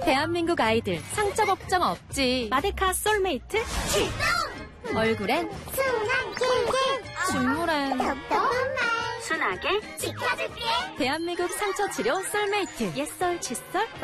대한민국 아이들 상처 걱정 없지. 마데카 솔메이트 출동! 얼굴엔 순한 길게 중물엔 답답한 말 순하게 지켜줄게. 대한민국 상처 치료 솔메이트 옛설 칫솔